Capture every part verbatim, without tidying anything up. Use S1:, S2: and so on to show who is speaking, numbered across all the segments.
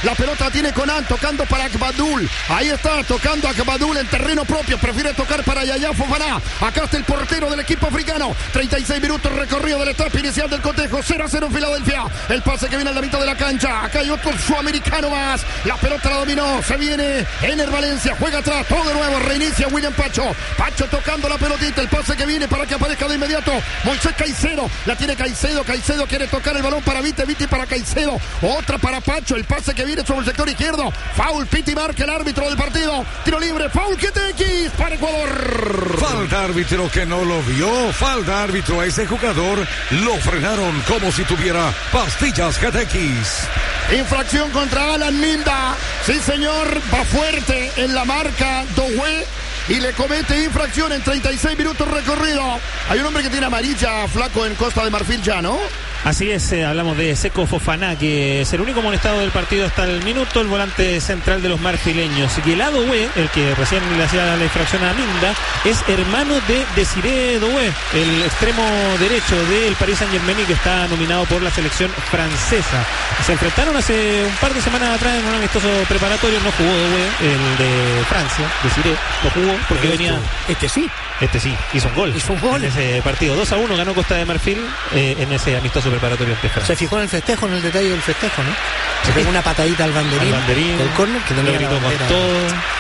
S1: La pelota tiene Conan, tocando para Akbadul. Ahí está, tocando a Akbadul en terreno propio. Prefiere tocar para Yaya Fofana. Acá está el portero del equipo africano. treinta y seis minutos recorrido de la etapa inicial del cotejo. cero a cero en Filadelfia. El pase que viene a la mitad de la cancha. Acá hay otro sudamericano más. La pelota la dominó. Se viene Ener Valencia. Juega atrás. Todo de nuevo. Reinicia William Pacho. Pacho tocando la pelotita. El pase que viene para que aparezca de inmediato Moisés Caicedo. La tiene Caicedo. Caicedo quiere tocar el balón para Vite. Vite para Caicedo. Otra para Pacho. El pase que viene sobre el sector izquierdo. Foul. Piti marca el árbitro del partido. Tiro libre. Foul Q T X para Ecuador.
S2: Falta árbitro que no lo vio. Falta árbitro a ese jugador. Lo frenaron como si tuviera pastillas Q T X.
S1: Infracción contra Alan Minda. Sí, señor. Va fuerte en la marca Dowe. Y le comete infracción en treinta y seis minutos recorrido. Hay un hombre que tiene amarilla, flaco, en Costa de Marfil ya, ¿no?
S3: Así es, eh, hablamos de Seko Fofana, que es el único amonestado del partido hasta el minuto, el volante central de los marfileños. Y el Dowe, el que recién le hacía la infracción a Minda, es hermano de Desiré Doué, el extremo derecho del Paris Saint-Germain, que está nominado por la selección francesa. Se enfrentaron hace un par de semanas atrás en un amistoso preparatorio. No jugó Doué, el de Francia, Desiré, lo jugó porque
S4: este,
S3: venía...
S4: Este sí.
S3: Este sí, hizo un gol.
S4: Hizo un gol.
S3: En ese partido. dos a uno ganó Costa de Marfil eh, en ese amistoso preparatorio de Francia.
S4: Se fijó en el festejo, en el detalle del festejo, ¿no? Se pegó una patadita al banderín,
S3: al banderín
S4: del córner, que no le
S3: gritó con todo.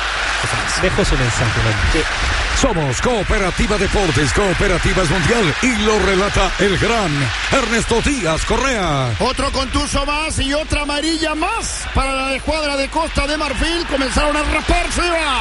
S3: Dejó su mensaje, ¿no?
S4: Sí.
S2: Somos Cooperativa Deportes, Cooperativas Mundial, y lo relata el gran Ernesto Díaz Correa.
S1: Otro contuso más y otra amarilla más para la escuadra de Costa de Marfil. Comenzaron a rasparse.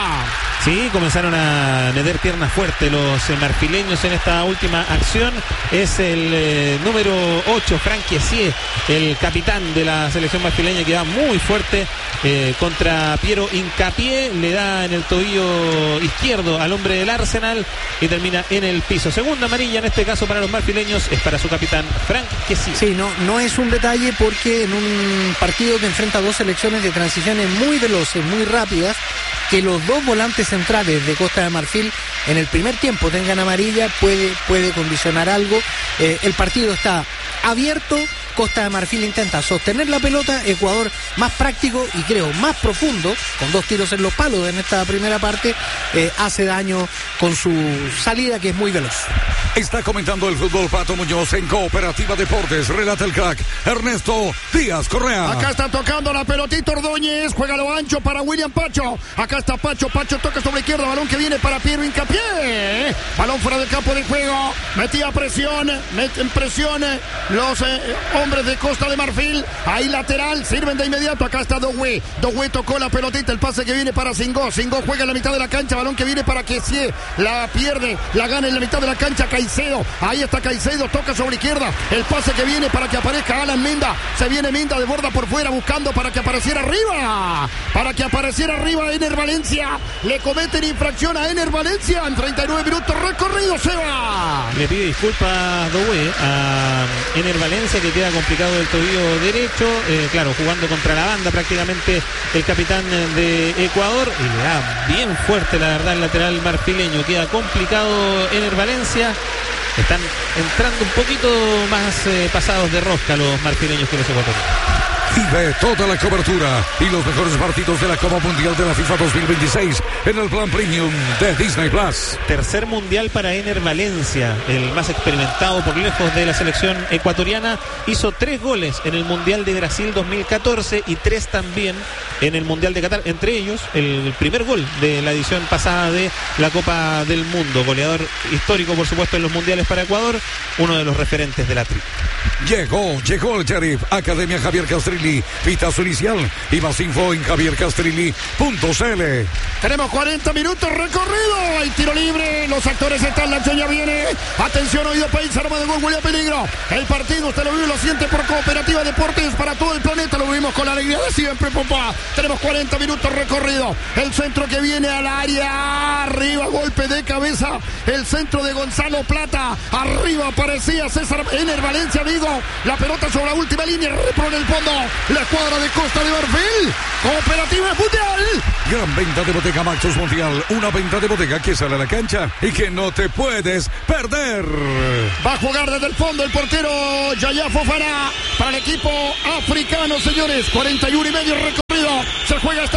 S3: Sí, comenzaron a meter piernas fuertes los eh, marfileños en esta última acción. Es el eh, número ocho, Franck Kessié, el capitán de la selección marfileña, que va muy fuerte eh, contra Piero Hincapié. Le da en el tobillo izquierdo al hombre del Arsenal y termina en el piso. Segunda amarilla en este caso para los marfileños, es para su capitán Franck Kessié.
S4: Sí, no, no es un detalle, porque en un partido que enfrenta dos selecciones de transiciones muy veloces, muy rápidas, que los dos volantes centrales de Costa de Marfil en el primer tiempo tengan amarilla puede, puede condicionar algo. Eh, el partido está abierto. Costa de Marfil intenta sostener la pelota. Ecuador más práctico y creo más profundo, con dos tiros en los palos en esta primera parte, eh, hace daño con su salida, que es muy veloz.
S2: Está comentando el fútbol Pato Muñoz en Cooperativa Deportes. Relata el crack Ernesto Díaz Correa.
S1: Acá está tocando la pelotita Ordóñez. Juega lo ancho para William Pacho. Acá está Pacho. Pacho toca sobre izquierda. Balón que viene para Piero Hincapié. Balón fuera del campo de juego. Metía presión. Meten presión los eh, hombres de Costa de Marfil. Ahí lateral. Sirven de inmediato. Acá está Doué. Doué tocó la pelotita. El pase que viene para Singó. Singó juega en la mitad de la cancha. Balón que viene para Kessié. La pierde. La gana en la mitad de la cancha Caicedo. Ahí está Caicedo. Toca sobre izquierda. El pase que viene para que aparezca Alan Minda. Se viene Minda de borda por fuera buscando para que apareciera arriba. Para que apareciera arriba Ener Valencia. Le cometen infracción a Ener Valencia en treinta y nueve minutos recorrido. Se va.
S3: Le pide disculpas Doué a Ener Valencia, que queda complicado el tobillo derecho. Eh, claro, jugando contra la banda prácticamente el capitán de Ecuador. Y le da bien fuerte, la verdad, el lateral marfileño. Queda complicado Ener Valencia. Están entrando un poquito más eh, pasados de rosca los marfileños que los ecuatorianos.
S2: Vive toda la cobertura y los mejores partidos de la Copa Mundial de la FIFA dos mil veintiséis en el plan premium de Disney Plus.
S3: Tercer mundial para Ener Valencia, el más experimentado por lejos de la selección ecuatoriana. Hizo tres goles en el Mundial de Brasil dos mil catorce y tres también en el Mundial de Qatar. Entre ellos, el primer gol de la edición pasada de la Copa del Mundo. Goleador histórico, por supuesto, en los mundiales para Ecuador. Uno de los referentes de la tri.
S2: Llegó, llegó el Sheriff. Academia Javier Castrilli. Pitazo inicial y más info en javier castrilli punto c l.
S1: Tenemos cuarenta minutos recorrido. Hay tiro libre. Los actores están. La acción ya viene. Atención, oído país. Arma de gol. Huele a peligro. El partido usted lo vive, lo siente por Cooperativa Deportes para todo el planeta. Lo vivimos con la alegría de siempre, papá. Tenemos cuarenta minutos recorrido. El centro que viene al área. Arriba, golpe de cabeza. El centro de Gonzalo Plata. Arriba aparecía César Ener Valencia, amigo. La pelota sobre la última línea. Repro en el fondo. La escuadra de Costa de Marfil. Cooperativa Mundial.
S2: Gran venta de Bodega Maxus Mundial. Una venta de bodega que sale a la cancha y que no te puedes perder.
S1: Va a jugar desde el fondo el portero Yaya Fofana para el equipo africano, señores. cuarenta y uno y medio recorrido.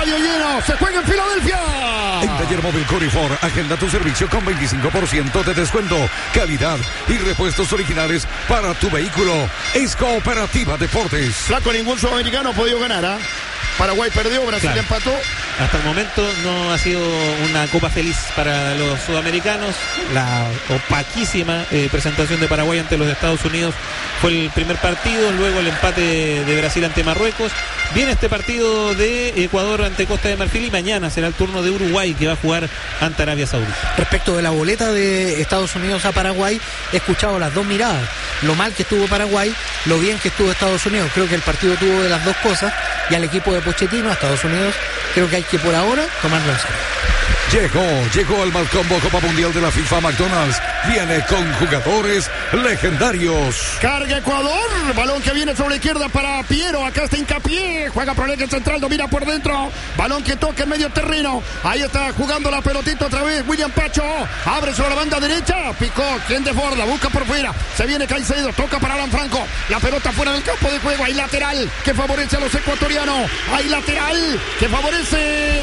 S1: estadio lleno. Se juega en Filadelfia.
S2: En Taller Móvil Corifor, agenda tu servicio con veinticinco por ciento de descuento, calidad y repuestos originales para tu vehículo. Es Cooperativa Deportes.
S1: Flaco, ningún sudamericano ha podido ganar, ¿ah? ¿eh? Paraguay perdió, Brasil claro. empató.
S3: Hasta el momento no ha sido una copa feliz para los sudamericanos. La opaquísima eh, presentación de Paraguay ante los Estados Unidos fue el primer partido, luego el empate de Brasil ante Marruecos. Viene este partido de Ecuador ante Costa de Marfil y mañana será el turno de Uruguay, que va a jugar ante Arabia Saudita.
S4: Respecto de la boleta de Estados Unidos a Paraguay, he escuchado las dos miradas. Lo mal que estuvo Paraguay, lo bien que estuvo Estados Unidos. Creo que el partido tuvo de las dos cosas, y al equipo de Pochettino, a Estados Unidos, creo que hay que por ahora tomarlo en serio.
S2: Llegó, llegó al Malcombo Copa Mundial de la FIFA McDonald's. Viene con jugadores legendarios.
S1: Carga Ecuador, balón que viene sobre la izquierda para Piero. Acá está Hincapié, juega por el eje central, domina por dentro. Balón que toca en medio terreno. Ahí está jugando la pelotita otra vez William Pacho. Abre sobre la banda derecha, picó, quien desborda, busca por fuera. Se viene Caicedo, toca para Alan Franco. La pelota fuera del campo de juego. Hay lateral que favorece a los ecuatorianos. Hay lateral que favorece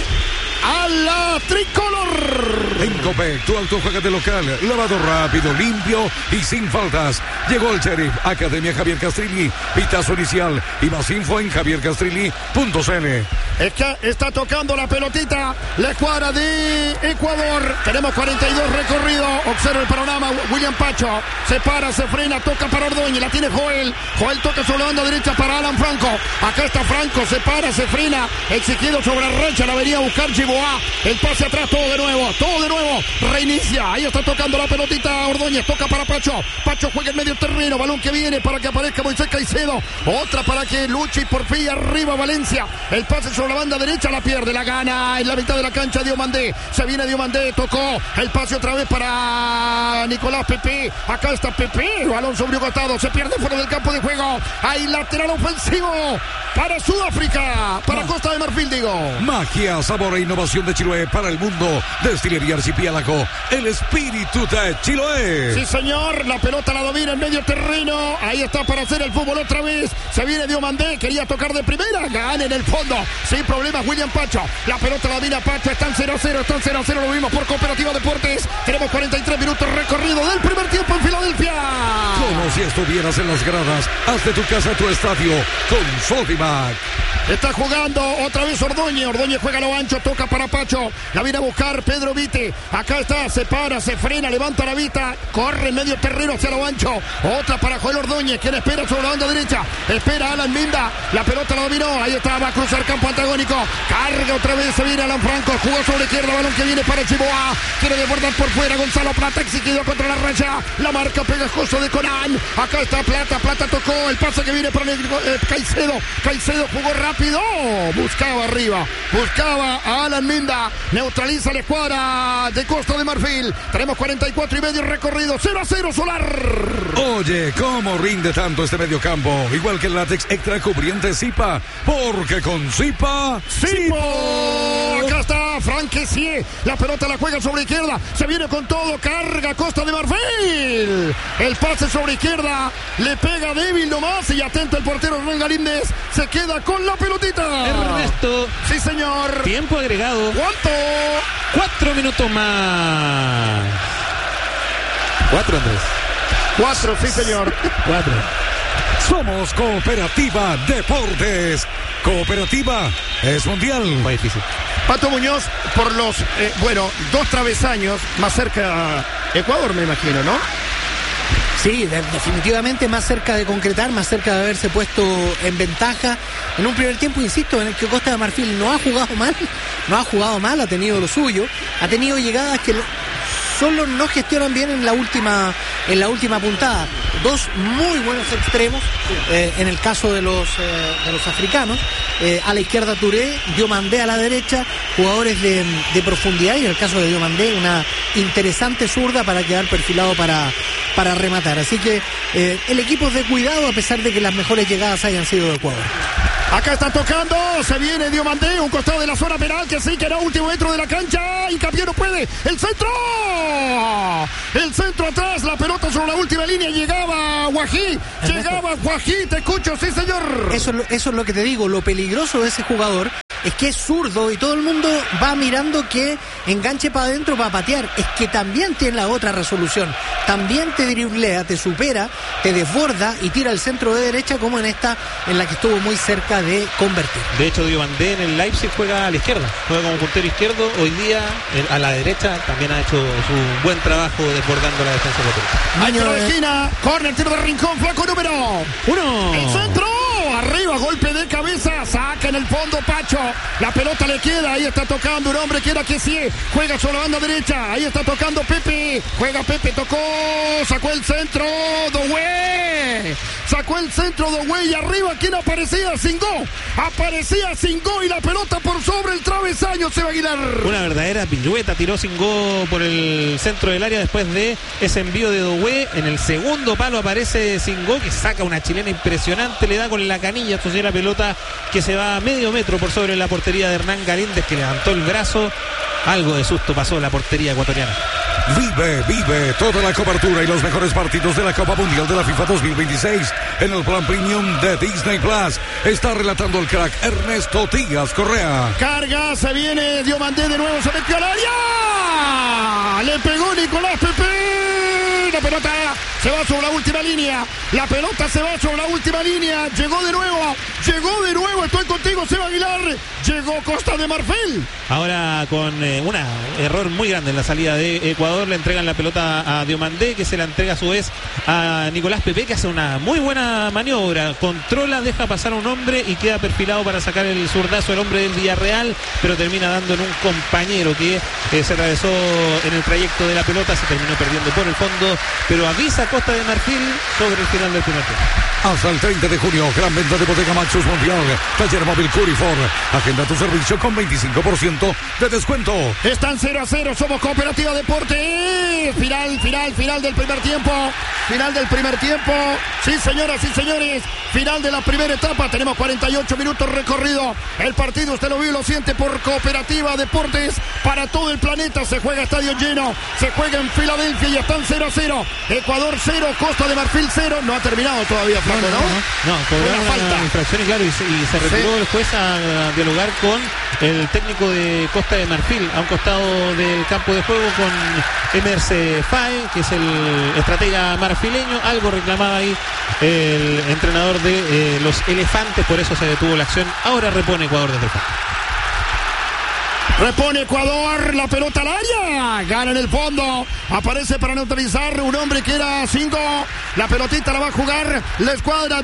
S1: a la tricolor.
S2: En Copec, tu auto juega de local, lavado rápido, limpio y sin faltas. Llegó el Sheriff, Academia Javier Castrilli, pitazo inicial y más info en javier castrilli punto c l.
S1: Es que está tocando la pelotita la escuadra de Ecuador. Tenemos cuarenta y dos recorridos. Observa el panorama. William Pacho se para, se frena, toca para Ordóñez. La tiene Joel. Joel toca sobre la banda derecha para Alan Franco. Acá está Franco, se para, se frena. Exigido sobre la recha, la venía a buscar Chiboá. El pase atrás, todo de nuevo, todo de nuevo. Reinicia. Ahí está tocando la pelotita Ordóñez. Toca para Pacho. Pacho juega en medio terreno. Balón que viene para que aparezca Moisés Caicedo. Otra para que luche y por fin arriba Valencia. El pase sobre la banda derecha, la pierde, la gana en la mitad de la cancha Diomandé. Se viene Diomandé, tocó el pase otra vez para Nicolás Pepe. Acá está Pepe, balón sobre un costado, se pierde fuera del campo de juego. Hay lateral ofensivo para Sudáfrica, para Costa de Marfil, digo.
S2: Magia, sabor e innovación de Chiloé para el mundo. Destilería Archipiélago, el espíritu de Chiloé.
S1: Sí, señor, la pelota la domina en medio terreno. Ahí está para hacer el fútbol otra vez. Se viene Diomandé, quería tocar de primera, gana en el fondo. Sin problemas William Pacho, la pelota la domina Pacho, están cero a cero, están cero a cero, lo vimos por Cooperativa Deportes. Tenemos cuarenta y tres minutos recorrido del primer tiempo en Filadelfia.
S2: Como si estuvieras en las gradas, haz de tu casa tu estadio con Sodimac.
S1: Está jugando otra vez Ordóñez. Ordóñez juega a lo ancho, toca para Pacho. La viene a buscar Pedro Vite. Acá está, se para, se frena, levanta la vista. Corre en medio terreno hacia lo ancho. Otra para Joel Ordóñez, quien espera sobre la banda derecha. Espera Alan Minda. La pelota la dominó. Ahí está, va a cruzar campo antagónico. Carga otra vez, se viene Alan Franco. Jugó sobre la izquierda, balón que viene para Chiboá. Quiere desbordar por fuera. Gonzalo Plata exigido contra la raya. La marca pegajoso de Conan. Acá está Plata. Plata tocó. El pase que viene para el, eh, Caicedo. Caicedo jugó rápido. Buscaba arriba, buscaba a Alan Minda, neutraliza la escuadra de Costa de Marfil. Tenemos cuarenta y cuatro y medio recorrido, cero a cero Solar.
S2: Oye, ¿cómo rinde tanto este mediocampo? Igual que el látex extra cubriente Zipa, porque con Zipa,
S1: ¡Zipo! Acá está Franquecier, la pelota la juega sobre izquierda, se viene con todo, carga Costa de Marfil. El pase sobre izquierda, le pega débil nomás y atento el portero Hernán Galíndez, se queda con la pelotita.
S3: Ernesto.
S1: Sí, señor.
S3: Tiempo agregado.
S1: ¿Cuánto?
S3: Cuatro minutos más. Cuatro, Andrés.
S1: Cuatro, sí, señor.
S3: Cuatro.
S2: Somos Cooperativa Deportes. Cooperativa es mundial.
S3: Muy difícil.
S1: Pato Muñoz, por los, eh, bueno, dos travesaños más cerca a Ecuador, me imagino, ¿no?
S4: Sí, de, definitivamente más cerca de concretar, más cerca de haberse puesto en ventaja en un primer tiempo, insisto, en el que Costa de Marfil no ha jugado mal, no ha jugado mal, ha tenido lo suyo, ha tenido llegadas que solo no gestionan bien en la última en la última puntada. Dos muy buenos extremos, eh, en el caso de los eh, de los africanos, eh, a la izquierda Touré, Diomandé a la derecha, jugadores de, de profundidad, y en el caso de Diomandé una interesante zurda para quedar perfilado para, para rematar. Así que eh, el equipo es de cuidado, a pesar de que las mejores llegadas hayan sido de Ecuador.
S1: Acá está tocando, se viene Diomandé, un costado de la zona penal, que sí, que era último metro de la cancha. Hincapié no puede, el centro, el centro atrás, la pelota sobre la última línea, llegaba Guají, llegaba Guají, te escucho, sí señor.
S4: Eso, eso es lo que te digo, lo peligroso de ese jugador es que es zurdo y todo el mundo va mirando que enganche para adentro para patear. Es que también tiene la otra resolución. También te driblea, te supera, te desborda y tira el centro de derecha, como en esta, en la que estuvo muy cerca de convertir.
S3: De hecho, Diomandé en el Leipzig juega a la izquierda, juega como puntero izquierdo. Hoy día a la derecha también ha hecho su buen trabajo desbordando la defensa de
S1: Tiro de esquina, córner, tiro de rincón, flaco número
S3: uno.
S1: El centro, arriba, golpe de cabeza, saca en el fondo Pacho. La pelota le queda, ahí está tocando un hombre que era que sí, juega sobre la banda derecha, ahí está tocando Pepe, juega Pepe, tocó, sacó el centro, Doué, sacó el centro Doué y arriba, ¿quién aparecía? Singó, aparecía Singó y la pelota por sobre el travesaño, Seba Aguilar.
S3: Una verdadera pirueta, tiró Singó por el centro del área después de ese envío de Doué. En el segundo palo aparece Singó, que saca una chilena impresionante, le da con la canilla, entonces la pelota que se va a medio metro por sobre la portería de Hernán Galíndez, que levantó el brazo. Algo de susto pasó en la portería ecuatoriana.
S2: Vive, vive toda la cobertura y los mejores partidos de la Copa Mundial de la FIFA dos mil veintiséis en el plan premium de Disney Plus. Está relatando el crack Ernesto Díaz Correa.
S1: Carga, se viene Diomandé de nuevo, se metió al área. Le pegó Nicolás Pepe. La pelota se va sobre la última línea. La pelota se va sobre la última línea. Llegó de nuevo. Llegó de nuevo. Estoy contigo, Seba Aguilar. Llegó Costa de Marfil.
S3: Ahora con eh, un error muy grande en la salida de Ecuador. Le entregan la pelota a Diomandé, que se la entrega a su vez a Nicolás Pepe, que hace una muy buena maniobra. Controla, deja pasar a un hombre y queda perfilado para sacar el zurdazo el hombre del Villarreal, pero termina dando en un compañero que eh, se atravesó en el trayecto de la pelota. Se terminó perdiendo por el fondo, pero avisa Costa de Marfil sobre el final del primer tiempo.
S2: Hasta el treinta de junio, gran venta de Bodega Maxus Mundial. Taller móvil Curifor. Agenda tu servicio con veinticinco por ciento de descuento.
S1: Están cero a cero, somos Cooperativa Deportes. Final, final, final del primer tiempo. Final del primer tiempo. Sí, señoras y señores. Final de la primera etapa. Tenemos cuarenta y ocho minutos recorrido. El partido, usted lo vio y lo siente por Cooperativa Deportes. Para todo el planeta se juega estadio lleno. Se juega en Filadelfia y están cero a cero. Ecuador cero, Costa de Marfil cero. No ha terminado todavía, Flaco, ¿no?
S3: No, no, no cobraron una falta. Infracción y claro, y se, y se retiró sí. el juez a, a dialogar con el técnico de Costa de Marfil a un costado del campo de juego con Emerse Fae, que es el estratega marfileño. Algo reclamaba ahí el entrenador de eh, los Elefantes, por eso se detuvo la acción. Ahora repone Ecuador desde el fondo.
S1: Repone Ecuador, la pelota al área, gana en el fondo, aparece para neutralizar un hombre que era cinco, la pelotita la va a jugar la escuadra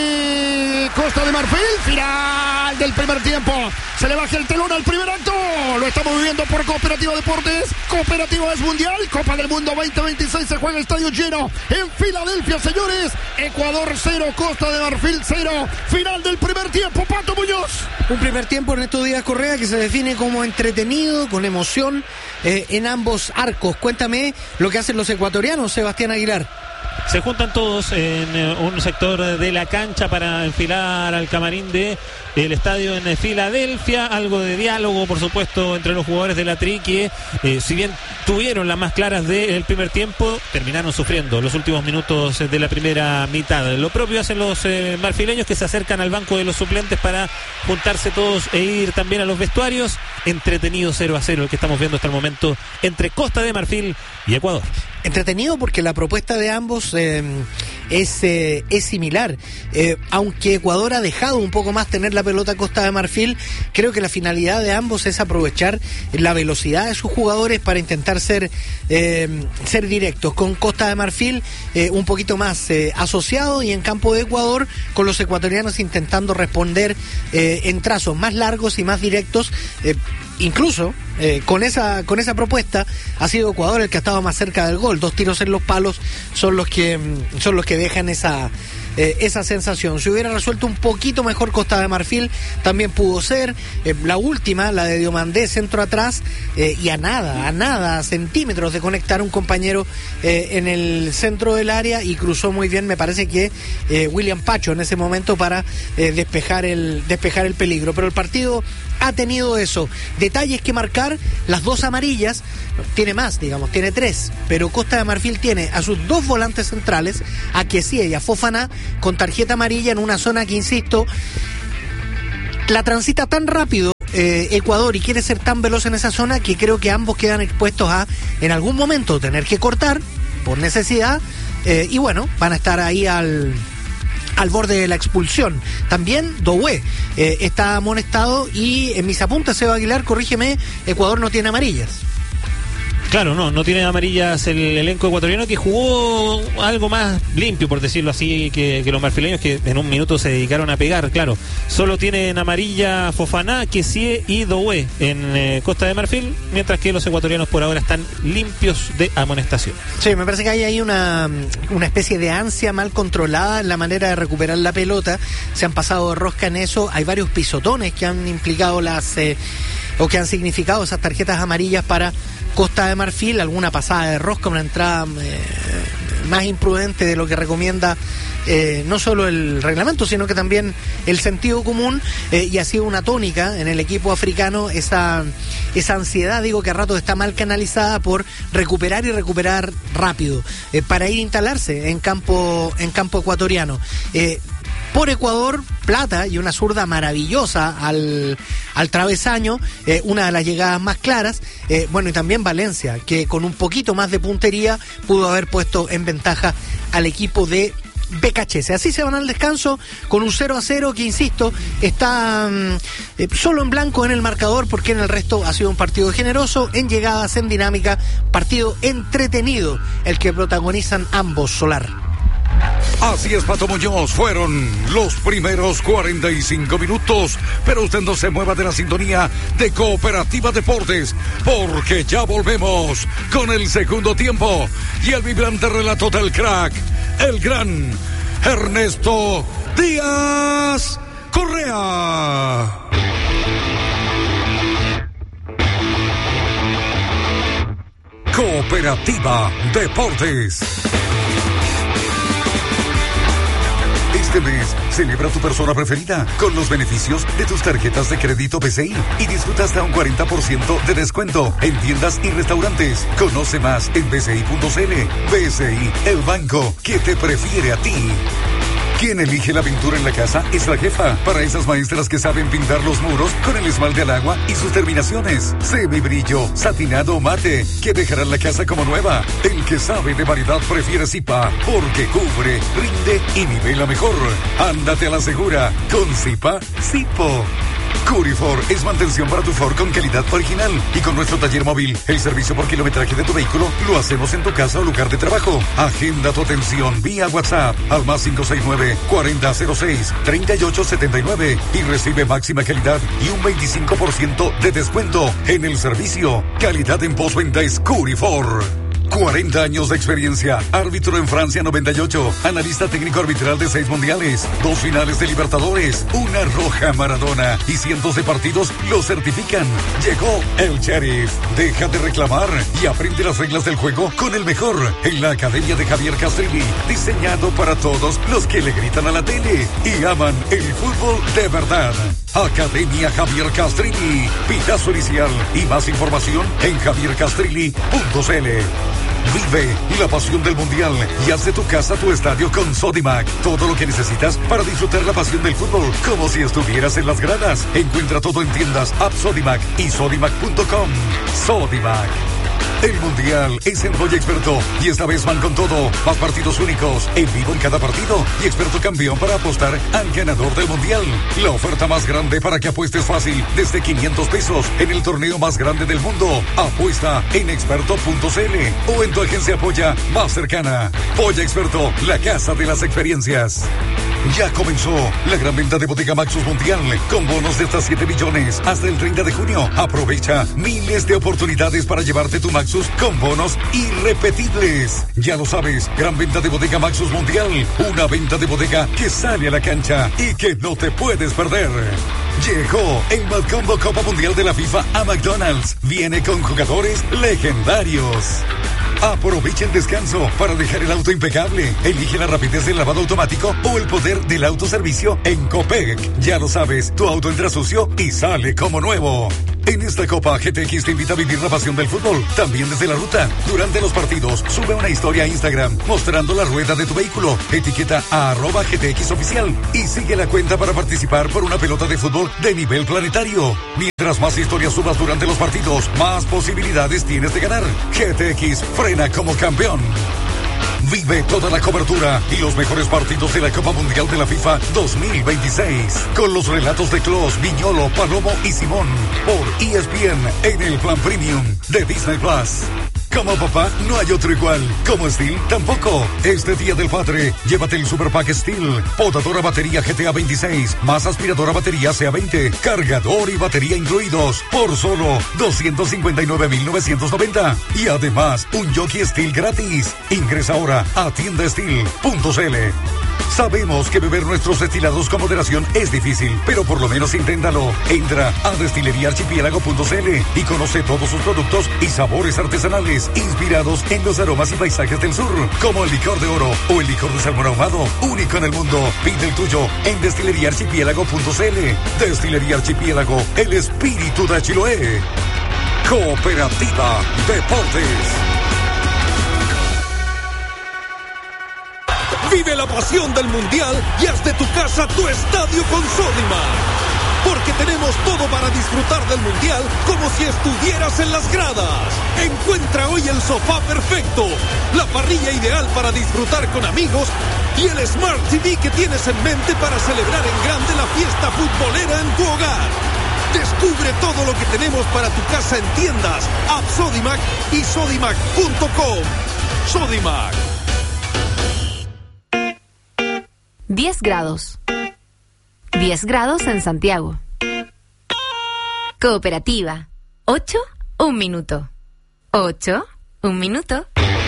S1: de Costa de Marfil. Final del primer tiempo, se le baja el telón al primer acto, lo estamos viviendo por Cooperativa Deportes. Cooperativa es mundial, Copa del Mundo veinte veintiséis, se juega estadio lleno en Filadelfia, señores. Ecuador cero, Costa de Marfil cero, final del primer tiempo, Pato Muñoz.
S4: Un primer tiempo en estos días, Correa, que se define como entretenido, con emoción eh, en ambos arcos. Cuéntame lo que hacen los ecuatorianos, Sebastián Aguilar.
S3: Se juntan todos en eh, un sector de la cancha para enfilar al camarín de el estadio en Filadelfia. Algo de diálogo, por supuesto, entre los jugadores de la Tri, que eh, si bien tuvieron las más claras del primer tiempo, terminaron sufriendo los últimos minutos de la primera mitad. Lo propio hacen los eh, marfileños, que se acercan al banco de los suplentes para juntarse todos e ir también a los vestuarios. Entretenido cero a cero el que estamos viendo hasta el momento entre Costa de Marfil y Ecuador.
S4: Entretenido porque la propuesta de ambos eh, es, eh, es similar. Eh, aunque Ecuador ha dejado un poco más tener la pelota a Costa de Marfil, creo que la finalidad de ambos es aprovechar la velocidad de sus jugadores para intentar ser, eh, ser directos. Con Costa de Marfil eh, un poquito más eh, asociado, y en campo de Ecuador con los ecuatorianos intentando responder eh, en trazos más largos y más directos. Eh, Incluso eh, con esa con esa propuesta ha sido Ecuador el que ha estado más cerca del gol. Dos tiros en los palos son los que son los que dejan esa eh, esa sensación. Si hubiera resuelto un poquito mejor Costa de Marfil, también pudo ser. Eh, la última, la de Diomandé, centro atrás, eh, y a nada, a nada, a centímetros de conectar un compañero eh, en el centro del área, y cruzó muy bien, me parece que eh, William Pacho en ese momento para eh, despejar el despejar el peligro. Pero el partido ha tenido eso, detalles que marcar. Las dos amarillas, tiene más, digamos, tiene tres, pero Costa de Marfil tiene a sus dos volantes centrales, a Kessie y a Fofana, con tarjeta amarilla en una zona que, insisto, la transita tan rápido eh, Ecuador y quiere ser tan veloz en esa zona que creo que ambos quedan expuestos a en algún momento tener que cortar por necesidad eh, y bueno, van a estar ahí al... al borde de la expulsión. También Doué eh, está amonestado y en mis apuntes, Seba Aguilar, corrígeme, Ecuador no tiene amarillas.
S3: Claro, no, no tiene amarillas el elenco ecuatoriano, que jugó algo más limpio, por decirlo así, que, que los marfileños, que en un minuto se dedicaron a pegar, claro. Solo tienen amarilla Fofana, Kessie y Doué en eh, Costa de Marfil, mientras que los ecuatorianos por ahora están limpios de amonestación.
S4: Sí, me parece que hay ahí una, una especie de ansia mal controlada en la manera de recuperar la pelota. Se han pasado de rosca en eso. Hay varios pisotones que han implicado las... Eh, o que han significado esas tarjetas amarillas para Costa de Marfil, alguna pasada de rosca, una entrada eh, más imprudente de lo que recomienda eh, no solo el reglamento, sino que también el sentido común, eh, y ha sido una tónica en el equipo africano esa, esa ansiedad, digo, que a ratos está mal canalizada por recuperar y recuperar rápido, eh, para ir a instalarse en campo, en campo ecuatoriano. Eh, Por Ecuador, Plata y una zurda maravillosa al, al travesaño, eh, una de las llegadas más claras, eh, bueno, y también Valencia, que con un poquito más de puntería pudo haber puesto en ventaja al equipo de Becachese. Así se van al descanso con un cero a cero que, insisto, está eh, solo en blanco en el marcador, porque en el resto ha sido un partido generoso, en llegadas, en dinámica, partido entretenido el que protagonizan ambos, Solar.
S2: Así es, Pato Muñoz, fueron los primeros cuarenta y cinco minutos, pero usted no se mueva de la sintonía de Cooperativa Deportes, porque ya volvemos con el segundo tiempo y el vibrante relato del crack, el gran Ernesto Díaz Correa. Cooperativa Deportes. Este mes, celebra tu persona preferida con los beneficios de tus tarjetas de crédito B C I y disfruta hasta un cuarenta por ciento de descuento en tiendas y restaurantes. Conoce más en b c i punto c l. B C I, el banco que te prefiere a ti. Quien elige la pintura en la casa es la jefa, para esas maestras que saben pintar los muros con el esmalte al agua y sus terminaciones semibrillo, satinado o mate, que dejarán la casa como nueva. El que sabe de variedad prefiere Zipa, porque cubre, rinde y nivela mejor. Ándate a la segura con Zipa Zipo. Curifor es mantención para tu Ford con calidad original, y con nuestro taller móvil, el servicio por kilometraje de tu vehículo lo hacemos en tu casa o lugar de trabajo. Agenda tu atención vía WhatsApp al más cinco seis nueve, cuarenta cero seis, treinta y ocho setenta y nueve y recibe máxima calidad y un veinticinco por ciento de descuento en el servicio. Calidad en postventa es Curifor. cuarenta años de experiencia, árbitro en Francia noventa y ocho, analista técnico arbitral de seis mundiales, dos finales de Libertadores, una roja Maradona y cientos de partidos lo certifican. Llegó el Sheriff. Deja de reclamar y aprende las reglas del juego con el mejor en la Academia de Javier Castrilli, diseñado para todos los que le gritan a la tele y aman el fútbol de verdad. Academia Javier Castrilli, pitazo inicial y más información en javier castrilli punto c l. Vive la pasión del Mundial y haz de tu casa tu estadio con Sodimac. Todo lo que necesitas para disfrutar la pasión del fútbol, como si estuvieras en las gradas. Encuentra todo en tiendas App Sodimac y sodimac punto com. Sodimac. El Mundial es en Boya Experto y esta vez van con todo. Más partidos únicos, en vivo en cada partido y experto campeón para apostar al ganador del Mundial. La oferta más grande para que apuestes fácil, desde quinientos pesos en el torneo más grande del mundo. Apuesta en experto punto c l o en tu agencia Polla más cercana. Polla Experto, la casa de las experiencias. Ya comenzó la gran venta de Bodega Maxus Mundial con bonos de hasta siete millones hasta el treinta de junio. Aprovecha miles de oportunidades para llevarte tu Maxus con bonos irrepetibles. Ya lo sabes, gran venta de Bodega Maxus Mundial, una venta de bodega que sale a la cancha y que no te puedes perder. Llegó el Mad Combo Copa Mundial de la FIFA a McDonald's. Viene con jugadores legendarios. Aprovecha el descanso para dejar el auto impecable. Elige la rapidez del lavado automático o el poder del autoservicio en Copec. Ya lo sabes, tu auto entra sucio y sale como nuevo. En esta Copa, G T X te invita a vivir la pasión del fútbol, también desde la ruta. Durante los partidos, sube una historia a Instagram mostrando la rueda de tu vehículo. Etiqueta a arroba G T X oficial y sigue la cuenta para participar por una pelota de fútbol de nivel planetario. Mientras Mientras más historias subas durante los partidos, más posibilidades tienes de ganar. G T X frena como campeón. Vive toda la cobertura y los mejores partidos de la Copa Mundial de la FIFA dos mil veintiséis. Con los relatos de Klos, Viñolo, Palomo y Simón. Por E S P N en el plan premium de Disney Plus. Como papá, no hay otro igual. Como Steel, tampoco. Este Día del Padre, llévate el Super Pack Steel. Podadora batería G T A veintiséis, más aspiradora batería C A veinte, cargador y batería incluidos, por solo doscientos cincuenta y nueve mil novecientos noventa. Y además, un jockey Steel gratis. Ingresa ahora a tienda steel punto c l. Sabemos que beber nuestros destilados con moderación es difícil, pero por lo menos inténtalo. Entra a destilería archipiélago punto c l y conoce todos sus productos y sabores artesanales inspirados en los aromas y paisajes del sur, como el licor de oro o el licor de salmón ahumado, único en el mundo. Pide el tuyo en destilería archipiélago punto c l. Destilería Archipiélago, el espíritu de Chiloé. Cooperativa Deportes.
S5: Vive la pasión del Mundial y haz de tu casa tu estadio con Sodimac. Porque tenemos todo para disfrutar del Mundial como si estuvieras en las gradas. Encuentra hoy el sofá perfecto, la parrilla ideal para disfrutar con amigos y el Smart T V que tienes en mente para celebrar en grande la fiesta futbolera en tu hogar. Descubre todo lo que tenemos para tu casa en tiendas, App Sodimac y sodimac punto com. Sodimac.
S6: diez grados. diez grados en Santiago. Cooperativa. ocho, un minuto. ocho, un minuto.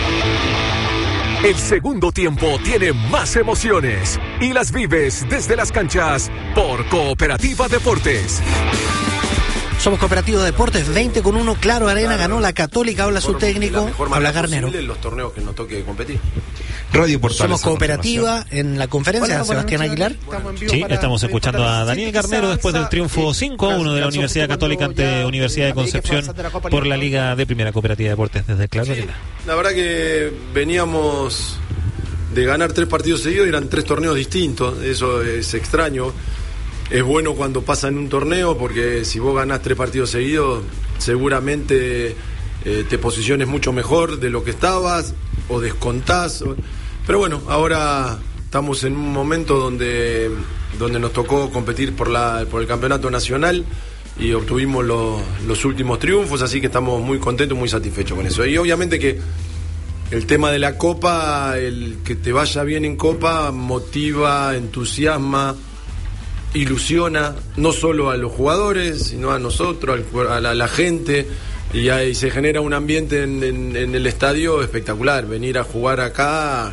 S5: El segundo tiempo tiene más emociones y las vives desde las canchas por Cooperativa Deportes.
S4: Somos Cooperativa Deportes, veinte con uno, Claro Arena, ganó la Católica, habla su técnico, habla Garnero.
S7: En los torneos que nos toque competir.
S8: Radio Portales.
S4: Somos Cooperativa en la conferencia, Hola, Sebastián Aguilar.
S3: Sí, estamos escuchando a Daniel Garnero después del triunfo cinco a uno de la Universidad Católica ante Universidad de Concepción por la Liga de Primera Cooperativa Deportes desde Claro Arena.
S7: La verdad que veníamos de ganar tres partidos seguidos y eran tres torneos distintos, eso es extraño. Es bueno cuando pasa en un torneo porque si vos ganás tres partidos seguidos seguramente eh, te posiciones mucho mejor de lo que estabas o descontás. Pero bueno, ahora estamos en un momento donde, donde nos tocó competir por, la, por el campeonato nacional y obtuvimos los, los últimos triunfos, así que estamos muy contentos, muy satisfechos con eso. Y obviamente que el tema de la Copa, el que te vaya bien en Copa, motiva, entusiasma, ilusiona no solo a los jugadores, sino a nosotros, a la, a la gente, y ahí se genera un ambiente en, en, en el estadio espectacular. Venir a jugar acá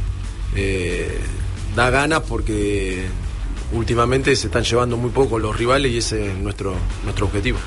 S7: eh, da ganas porque últimamente se están llevando muy poco los rivales y ese es nuestro, nuestro objetivo.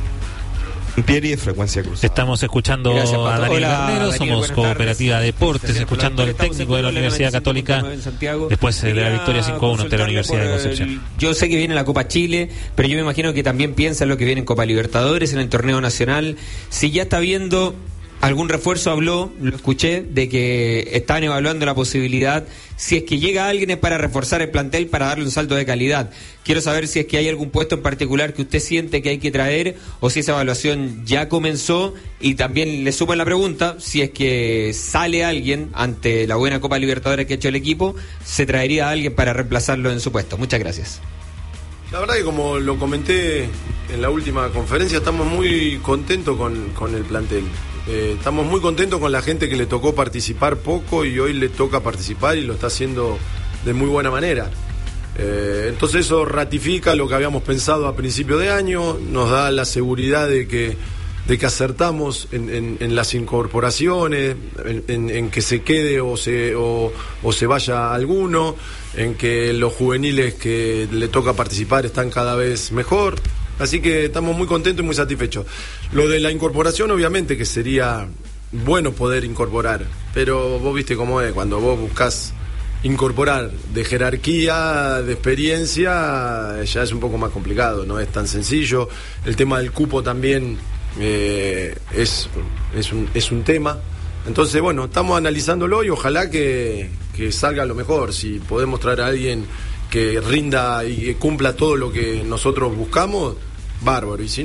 S8: Pieri de Frecuencia Cruzada.
S3: Estamos escuchando
S9: Gracias,
S3: a Daniel
S9: Hola,
S3: Garnero,
S9: Daniel,
S3: somos Cooperativa
S9: tardes.
S3: Deportes, escuchando al técnico de la Universidad Católica después de la victoria cinco a uno ante la Universidad de Concepción.
S9: El, yo sé que viene la Copa Chile, pero yo me imagino que también piensa en lo que viene en Copa Libertadores, en el torneo nacional. Si ya está viendo algún refuerzo, habló, lo escuché, de que están evaluando la posibilidad, si es que llega alguien es para reforzar el plantel, para darle un salto de calidad. Quiero saber si es que hay algún puesto en particular que usted siente que hay que traer, o si esa evaluación ya comenzó, y también le sumo en la pregunta, si es que sale alguien ante la buena Copa Libertadores que ha hecho el equipo, se traería a alguien para reemplazarlo en su puesto. Muchas gracias.
S7: La verdad que como lo comenté en la última conferencia, estamos muy contentos con, con el plantel. Eh, estamos muy contentos con la gente que le tocó participar poco y hoy le toca participar y lo está haciendo de muy buena manera. Eh, entonces eso ratifica lo que habíamos pensado a principio de año, nos da la seguridad de que, de que acertamos en, en, en las incorporaciones, en, en, en que se quede o se, o, o se vaya alguno, en que los juveniles que le toca participar están cada vez mejor. Así que estamos muy contentos y muy satisfechos. Lo de la incorporación, obviamente que sería bueno poder incorporar, pero vos viste cómo es, cuando vos buscás incorporar de jerarquía, de experiencia, ya es un poco más complicado, no es tan sencillo. El tema del cupo también eh, es, es, un, es un tema. Entonces, bueno, estamos analizándolo y ojalá que, que salga lo mejor. Si podemos traer a alguien que rinda y que cumpla todo lo que nosotros buscamos, bárbaro. Y si